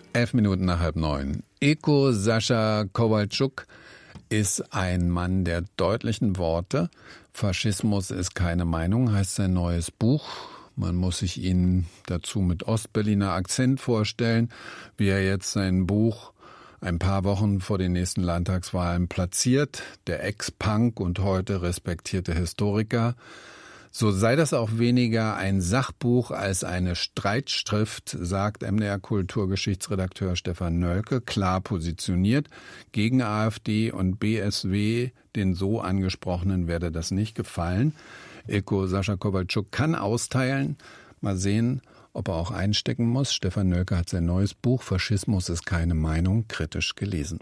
11 Minuten nach 8:30. Eko Sascha Kowalczuk ist ein Mann der deutlichen Worte. Faschismus ist keine Meinung, heißt sein neues Buch. Man muss sich ihn dazu mit Ostberliner Akzent vorstellen, wie er jetzt sein Buch ein paar Wochen vor den nächsten Landtagswahlen platziert. Der Ex-Punk und heute respektierte Historiker. So sei das auch weniger ein Sachbuch als eine Streitschrift, sagt MDR-Kulturgeschichtsredakteur Stefan Nölke, klar positioniert. Gegen AfD und BSW, den so angesprochenen, werde das nicht gefallen. Eko Sascha Kowalczuk kann austeilen. Mal sehen, ob er auch einstecken muss. Stefan Nölke hat sein neues Buch »Faschismus ist keine Meinung« kritisch gelesen.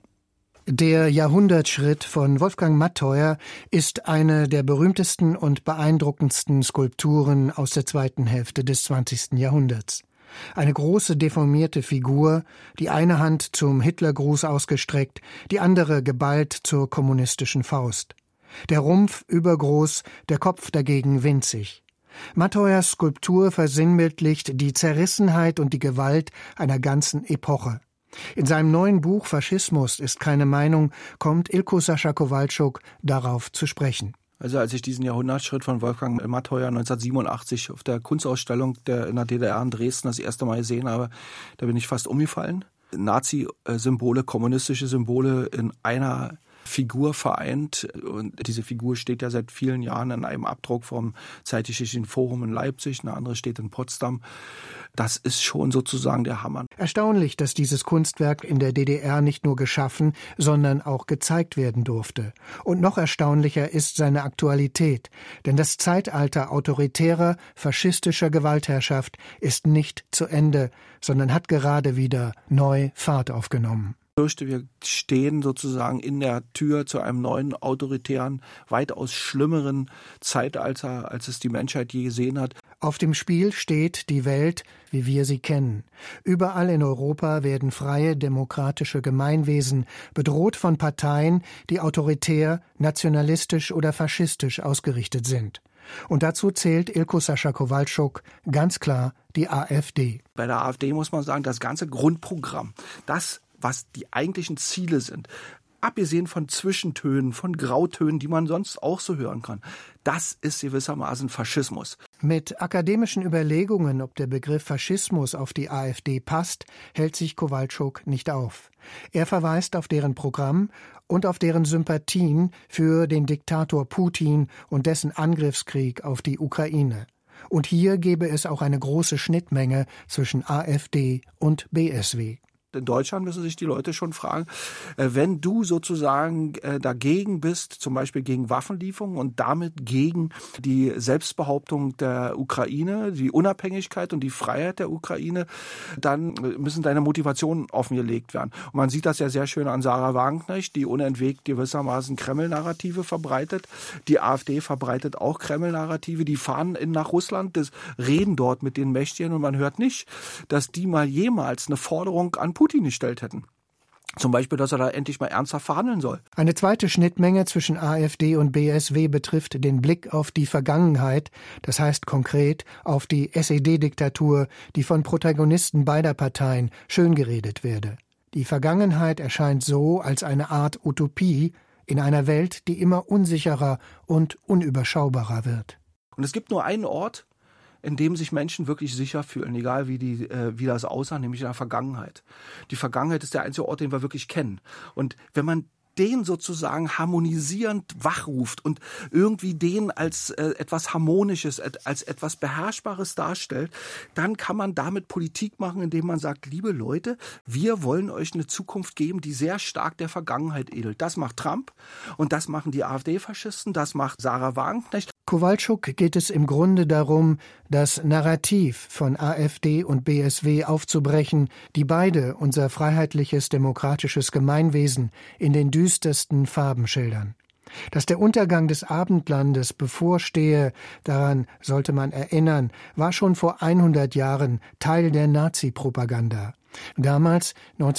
Der Jahrhundertschritt von Wolfgang Mattheuer ist eine der berühmtesten und beeindruckendsten Skulpturen aus der zweiten Hälfte des 20. Jahrhunderts. Eine große deformierte Figur, die eine Hand zum Hitlergruß ausgestreckt, die andere geballt zur kommunistischen Faust. Der Rumpf übergroß, der Kopf dagegen winzig. Mattheuers Skulptur versinnbildlicht die Zerrissenheit und die Gewalt einer ganzen Epoche. In seinem neuen Buch »Faschismus ist keine Meinung« kommt Eko Sascha Kowalczuk darauf zu sprechen. Also als ich diesen Jahrhundertschritt von Wolfgang Mattheuer 1987 auf der Kunstausstellung in der DDR in Dresden das erste Mal gesehen habe, da bin ich fast umgefallen. Nazi-Symbole, kommunistische Symbole in einer Figur vereint. Und diese Figur steht ja seit vielen Jahren in einem Abdruck vom Zeitgeschichtlichen Forum in Leipzig, eine andere steht in Potsdam. Das ist schon sozusagen der Hammer. Erstaunlich, dass dieses Kunstwerk in der DDR nicht nur geschaffen, sondern auch gezeigt werden durfte. Und noch erstaunlicher ist seine Aktualität. Denn das Zeitalter autoritärer, faschistischer Gewaltherrschaft ist nicht zu Ende, sondern hat gerade wieder neu Fahrt aufgenommen. Ich fürchte, wir stehen sozusagen in der Tür zu einem neuen, autoritären, weitaus schlimmeren Zeitalter, als es die Menschheit je gesehen hat. Auf dem Spiel steht die Welt, wie wir sie kennen. Überall in Europa werden freie, demokratische Gemeinwesen bedroht von Parteien, die autoritär, nationalistisch oder faschistisch ausgerichtet sind. Und dazu zählt Eko Sascha Kowalczuk ganz klar die AfD. Bei der AfD muss man sagen, das ganze Grundprogramm, das, was die eigentlichen Ziele sind, abgesehen von Zwischentönen, von Grautönen, die man sonst auch so hören kann, das ist gewissermaßen Faschismus. Mit akademischen Überlegungen, ob der Begriff Faschismus auf die AfD passt, hält sich Kowalczuk nicht auf. Er verweist auf deren Programm und auf deren Sympathien für den Diktator Putin und dessen Angriffskrieg auf die Ukraine. Und hier gebe es auch eine große Schnittmenge zwischen AfD und BSW. In Deutschland müssen sich die Leute schon fragen, wenn du sozusagen dagegen bist, zum Beispiel gegen Waffenlieferungen und damit gegen die Selbstbehauptung der Ukraine, die Unabhängigkeit und die Freiheit der Ukraine, dann müssen deine Motivationen offengelegt werden. Und man sieht das ja sehr schön an Sarah Wagenknecht, die unentwegt gewissermaßen Kreml-Narrative verbreitet. Die AfD verbreitet auch Kreml-Narrative. Die fahren nach Russland, reden dort mit den Mächtigen und man hört nicht, dass die mal jemals eine Forderung an Putin gestellt hätten. Zum Beispiel, dass er da endlich mal ernsthaft verhandeln soll. Eine zweite Schnittmenge zwischen AfD und BSW betrifft den Blick auf die Vergangenheit, das heißt konkret auf die SED-Diktatur, die von Protagonisten beider Parteien schön geredet werde. Die Vergangenheit erscheint so als eine Art Utopie in einer Welt, die immer unsicherer und unüberschaubarer wird. Und es gibt nur einen Ort, in dem sich Menschen wirklich sicher fühlen, egal wie das aussah, nämlich in der Vergangenheit. Die Vergangenheit ist der einzige Ort, den wir wirklich kennen. Und wenn man den sozusagen harmonisierend wachruft und irgendwie den als etwas Harmonisches, als etwas Beherrschbares darstellt, dann kann man damit Politik machen, indem man sagt, liebe Leute, wir wollen euch eine Zukunft geben, die sehr stark der Vergangenheit ähnelt. Das macht Trump und das machen die AfD-Faschisten, das macht Sarah Wagenknecht. Kowalczuk geht es im Grunde darum, das Narrativ von AfD und BSW aufzubrechen, die beide unser freiheitliches, demokratisches Gemeinwesen in den düstersten Farben schildern. Dass der Untergang des Abendlandes bevorstehe, daran sollte man erinnern, war schon vor 100 Jahren Teil der Nazi-Propaganda. Damals,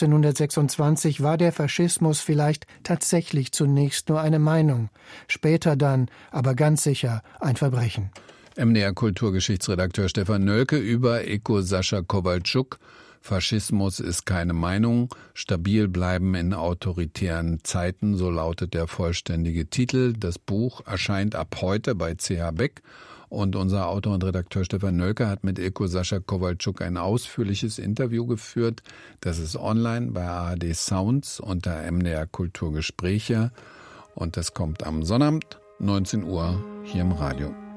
1926, war der Faschismus vielleicht tatsächlich zunächst nur eine Meinung, später dann aber ganz sicher ein Verbrechen. MDR Kulturgeschichtsredakteur Stefan Nölke über Eko Sascha Kowalczuk, Faschismus ist keine Meinung, stabil bleiben in autoritären Zeiten, so lautet der vollständige Titel. Das Buch erscheint ab heute bei CH Beck und unser Autor und Redakteur Stefan Nölke hat mit Ilko Sascha Kowalczuk ein ausführliches Interview geführt. Das ist online bei ARD Sounds unter MDR Kulturgespräche und das kommt am Sonnabend 19 Uhr hier im Radio.